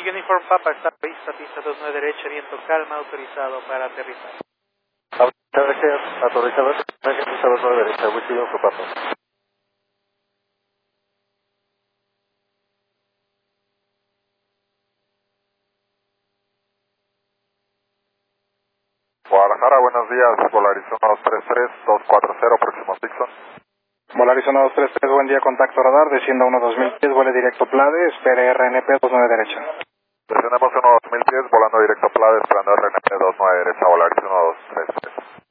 Uniform Papa está prevista, pista 29 derecha, viento calma, autorizado para aterrizar. Autorizado, pista 29 derecha, Whiskey Uniform Papa. Guadalajara, buenos días, Volaris 1233-240, próximo Dixon. Volaris 1233, buen día, contacto radar, descienda 1010, vuele directo Plade, espere RNP 29 derecha. Descendemos 2010, volando directo Plade, esperando RNP 29 derecha, Volaris 1233.